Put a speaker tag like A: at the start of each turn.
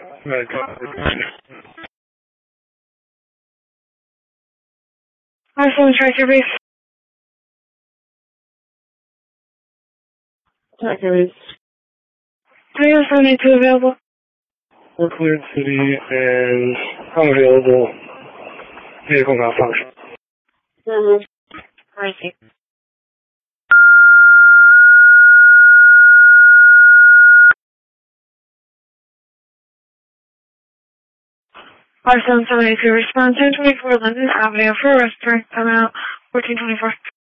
A: Right.
B: Arsenal Tracker Base.
A: Tracker Base.
B: 30782 available.
A: We're cleared city and unavailable vehicle malfunction.
B: Right. Arsenal 782 response 1024 London Avenue for restaurant. Time out 1424.